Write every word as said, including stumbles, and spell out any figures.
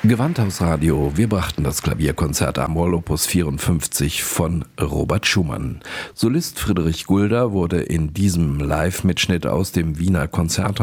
Gewandhausradio, wir brachten das Klavierkonzert A-Moll Opus vierundfünfzig von Robert Schumann. Solist Friedrich Gulda wurde in diesem Live-Mitschnitt aus dem Wiener Konzerthaus